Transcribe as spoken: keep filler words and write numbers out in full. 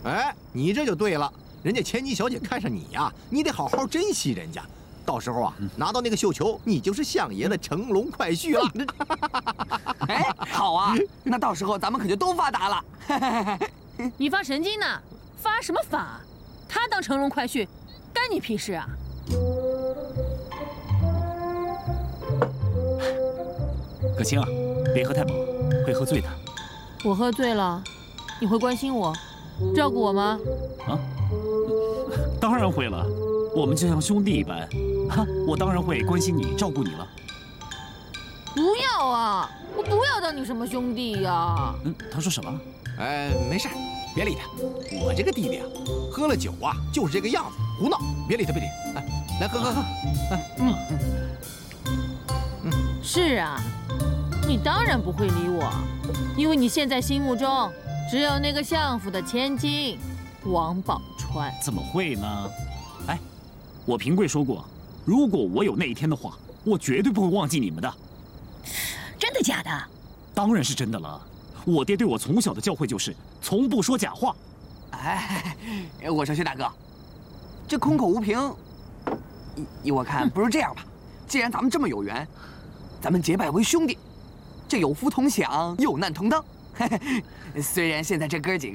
哎，你这就对了，人家千金小姐看上你呀，你得好好珍惜人家。到时候啊，拿到那个绣球，你就是相爷的乘龙快婿了。 哎，好啊，那到时候咱们可就都发达了。 你发神经呢？发什么发？他当乘龙快婿，干你屁事啊！ 可卿啊，别喝太猛，会喝醉的。 我喝醉了，你会关心我，照顾我吗？ 啊，当然会了，我们就像兄弟一般。哈，我当然会关心你，照顾你了。 不要啊！我不要当你什么兄弟呀！ 嗯，他说什么？ 哎，没事，别理他。我这个弟弟啊，喝了酒啊，就是这个样子，胡闹。别理他，别理。哎，来喝喝喝。哎，嗯嗯。是啊，你当然不会理我，因为你现在心目中只有那个相府的千金王宝钏。 怎么会呢？哎，我平贵说过，如果我有那一天的话，我绝对不会忘记你们的。 真的假的？ 当然是真的了。我爹对我从小的教诲就是从不说假话。 哎，我说薛大哥，这空口无凭，依依我看，不如这样吧，既然咱们这么有缘，咱们结拜为兄弟，这有福同享，有难同当。虽然现在这哥几个